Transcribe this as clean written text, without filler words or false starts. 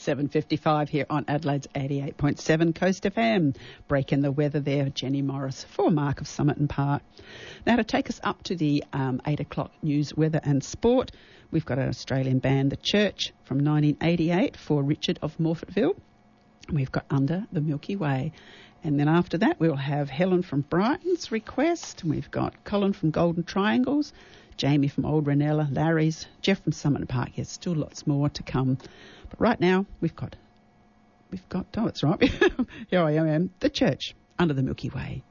7:55 here on Adelaide's 88.7 Coast FM. Breaking the weather there, Jenny Morris for Mark of Somerton Park. Now to take us up to the 8 o'clock news, weather and sport, we've got an Australian band, The Church, from 1988 for Richard of Morfettville. We've got Under the Milky Way. And then after that, we'll have Helen from Brighton's request. We've got Colin from Golden Triangles, Jamie from Old Ranella, Larry's, Jeff from Somerton Park. There's still lots more to come. But right now, we've got, oh, it's right. Here I am, The Church, Under the Milky Way.